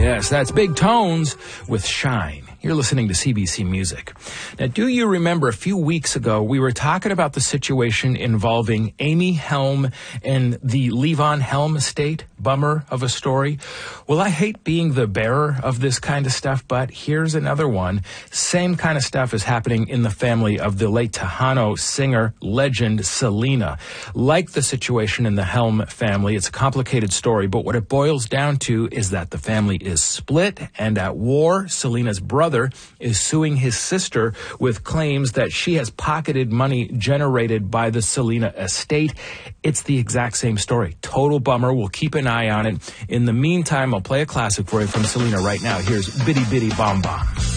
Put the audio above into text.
Yes, that's Big Tones with Shine. You're listening to CBC Music. Now, do you remember a few weeks ago, we were talking about the situation involving Amy Helm and the Levon Helm estate? Bummer of a story. Well, I hate being the bearer of this kind of stuff, but here's another one. Same kind of stuff is happening in the family of the late Tejano singer legend Selena. Like the situation in the Helm family, it's a complicated story, but what it boils down to is that the family is split and at war. Selena's brother is suing his sister with claims that she has pocketed money generated by the Selena estate. It's the exact same story. Total bummer. We'll keep an eye on it. In the meantime, I'll play a classic for you from Selena right now. Here's Bitty Bitty Bom Bom.